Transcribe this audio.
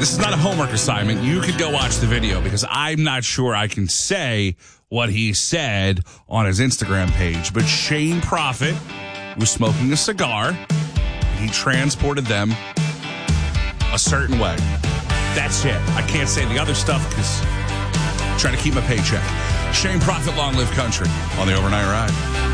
This is not a homework assignment. You could go watch the video because I'm not sure I can say what he said on his Instagram page. But Shane Prophet was smoking a cigar, and he transported them a certain way. That's it. I can't say the other stuff because I'm trying to keep my paycheck. Shane Prophet, Long Live Country on the Overnight Ride.